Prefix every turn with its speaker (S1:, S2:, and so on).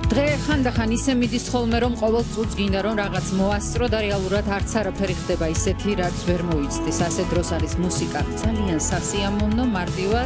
S1: დღე ხანდახან ისე მიდის ხოლმე რომ ყოველ წუთს გინდა რომ რაღაც მოასწრო და რეალურად არც არაფერი ხდება ისეთი რაც ვერ მოიცდის. ასე დროს არის მუსიკა ძალიან სასიამოვნო, მარტივად